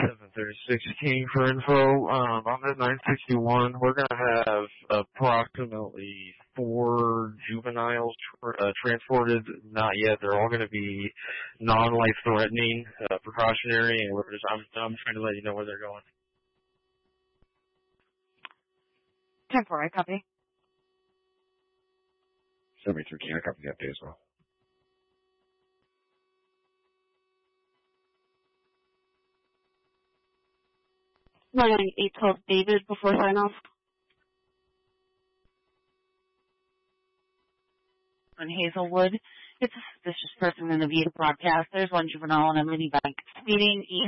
736 King for info. On the 961, we're going to have approximately 4 juveniles transported. Not yet. They're all going to be non-life-threatening, precautionary, and I'm trying to let you know where they're going. 10-4, I copy. 73 King, I copy the update as well. 812 David before sign-off. On Hazelwood, it's a suspicious person in the vehicle broadcast. There's one juvenile in a minibike speeding